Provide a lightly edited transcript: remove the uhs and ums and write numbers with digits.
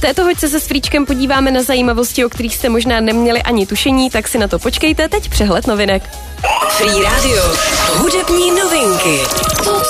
V této hoďce se s Fríčkem podíváme na zajímavosti, o kterých jste možná neměli ani tušení, tak si na to počkejte, teď přehled novinek. Free Radio. Hudební novinky. To,